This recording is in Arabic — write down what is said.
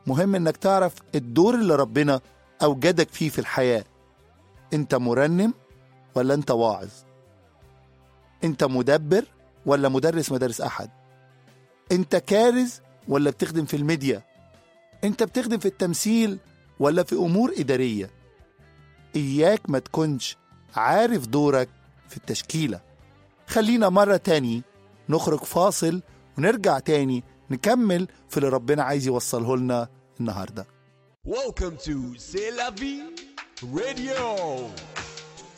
مهم إنك تعرف الدور اللي ربنا أوجدك فيه في الحياة. أنت مرنم ولا أنت واعظ؟ أنت مدبر ولا مدرس مدارس أحد؟ أنت كارز ولا بتخدم في الميديا؟ أنت بتخدم في التمثيل ولا في أمور إدارية؟ إياك ما تكونش عارف دورك في التشكيلة. خلينا مرة تاني نخرج فاصل ونرجع تاني نكمل في اللي ربنا عايز يوصله لنا النهاردة. Welcome to C'est la vie radio.